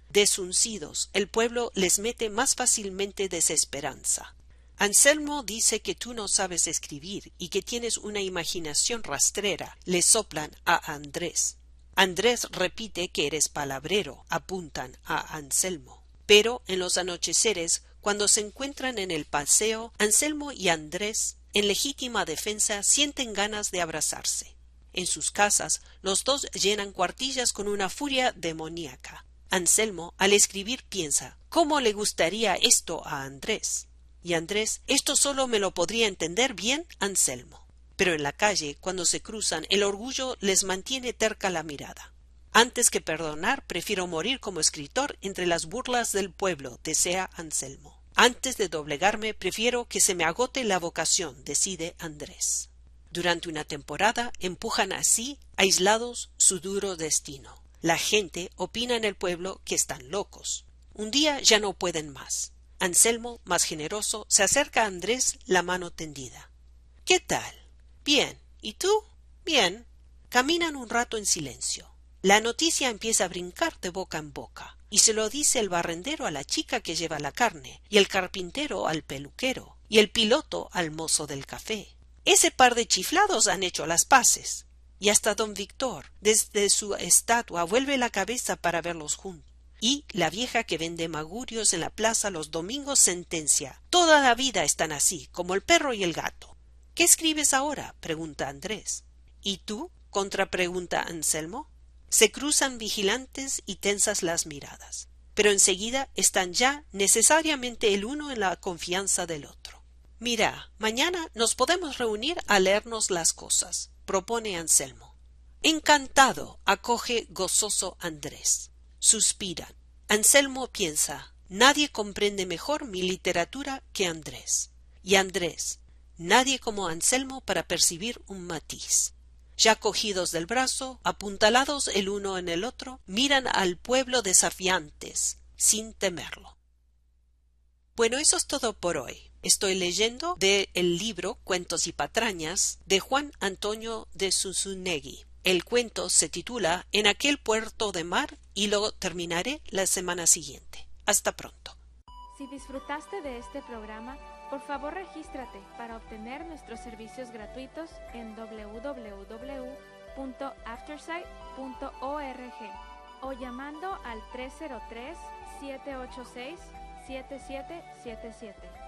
Desuncidos, el pueblo les mete más fácilmente desesperanza. Anselmo dice que tú no sabes escribir y que tienes una imaginación rastrera, le soplan a Andrés. Andrés repite que eres palabrero, apuntan a Anselmo. Pero en los anocheceres, cuando se encuentran en el paseo, Anselmo y Andrés, en legítima defensa, sienten ganas de abrazarse. En sus casas, los dos llenan cuartillas con una furia demoníaca. Anselmo, al escribir, piensa, ¿cómo le gustaría esto a Andrés? Y Andrés, esto solo me lo podría entender bien Anselmo. Pero en la calle, cuando se cruzan, el orgullo les mantiene terca la mirada. Antes que perdonar, prefiero morir como escritor entre las burlas del pueblo, desea Anselmo. Antes de doblegarme, prefiero que se me agote la vocación, decide Andrés. Durante una temporada empujan así, aislados, su duro destino. La gente opina en el pueblo que están locos. Un día ya no pueden más. Anselmo, más generoso, se acerca a Andrés, la mano tendida. ¿Qué tal? Bien. ¿Y tú? Bien. Caminan un rato en silencio. La noticia empieza a brincar de boca en boca, y se lo dice el barrendero a la chica que lleva la carne, y el carpintero al peluquero, y el piloto al mozo del café. Ese par de chiflados han hecho las paces. Y hasta don Víctor, desde su estatua, vuelve la cabeza para verlos juntos. Y la vieja que vende magurios en la plaza los domingos sentencia: toda la vida están así, como el perro y el gato. ¿Qué escribes ahora?, pregunta Andrés. ¿Y tú?, contrapregunta Anselmo. Se cruzan vigilantes y tensas las miradas, pero enseguida están ya necesariamente el uno en la confianza del otro. Mira, mañana nos podemos reunir a leernos las cosas, propone Anselmo. Encantado, acoge gozoso Andrés. Suspiran. Anselmo piensa: nadie comprende mejor mi literatura que Andrés. Y Andrés: nadie como Anselmo para percibir un matiz. Ya cogidos del brazo, apuntalados el uno en el otro, miran al pueblo desafiantes, sin temerlo. Bueno, eso es todo por hoy. Estoy leyendo del libro Cuentos y patrañas de Juan Antonio de Zunzunegui. El cuento se titula En aquel puerto de mar y lo terminaré la semana siguiente. Hasta pronto. Si disfrutaste de este programa, por favor regístrate para obtener nuestros servicios gratuitos en www.aftersight.org o llamando al 303-786-7777.